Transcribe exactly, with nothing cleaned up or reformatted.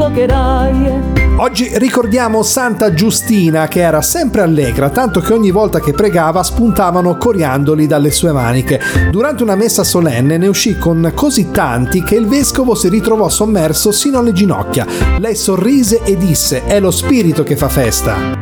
giocherai. Oggi ricordiamo Santa Giustina, che era sempre allegra, tanto che ogni volta che pregava spuntavano coriandoli dalle sue maniche. Durante una messa solenne ne uscì con così tanti che il vescovo si ritrovò sommerso sino alle ginocchia. Lei sorrise e disse: è lo spirito che fa festa.